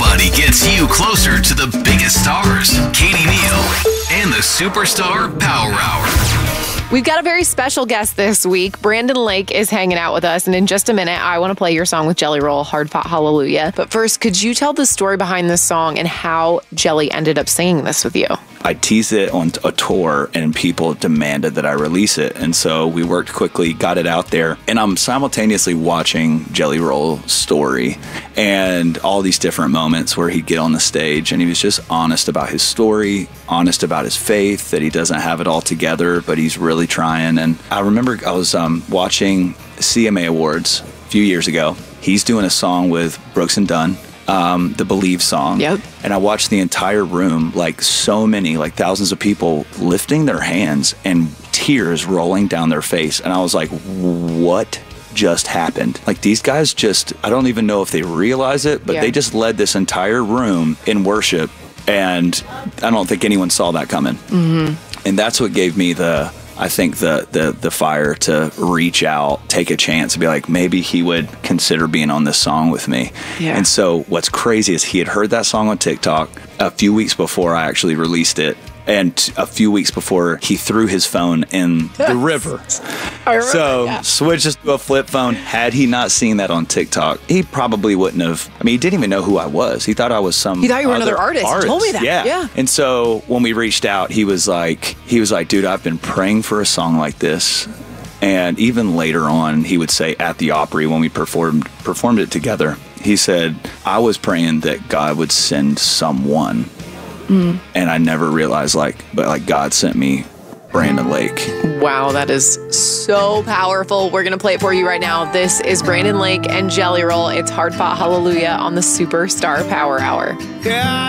Nobody gets you closer to the biggest stars. Katie Neal and the Superstar Power Hour. We've got a very special guest this week. Brandon Lake is hanging out with us. And in just a minute, I want to play your song with Jelly Roll, Hard Fought Hallelujah. But first, could you tell the story behind this song and how Jelly ended up singing this with you? I teased it on a tour and people demanded that I release it. And so we worked quickly, got it out there. And I'm simultaneously watching Jelly Roll's story and all these different moments where he'd get on the stage and he was just honest about his story, honest about his faith, that he doesn't have it all together, but he's really trying. And I remember I was watching CMA Awards a few years ago. He's doing a song with Brooks and Dunn. The Believe song. Yep. And I watched the entire room, like so many, like thousands of people lifting their hands and tears rolling down their face. And I was like, what just happened? Like these guys just, I don't even know if they realize it, but they just led this entire room in worship. And I don't think anyone saw that coming. Mm-hmm. And that's what gave me I think the fire to reach out, take a chance, and be like, maybe he would consider being on this song with me. Yeah. And so what's crazy is he had heard that song on TikTok a few weeks before I actually released it. And a few weeks before, he threw his phone in the river. I remember, so switches to a flip phone. Had he not seen that on TikTok, he probably wouldn't have. I mean, he didn't even know who I was. He thought I was some. He thought you were another artist. He told me that. Yeah. And so when we reached out, he was like, dude, I've been praying for a song like this. And even later on, he would say at the Opry when we performed it together, he said, I was praying that God would send someone. And I never realized, but God sent me Brandon Lake. Wow, that is so powerful. We're going to play it for you right now. This is Brandon Lake and Jelly Roll. It's Hard Fought Hallelujah on the Superstar Power Hour. Yeah.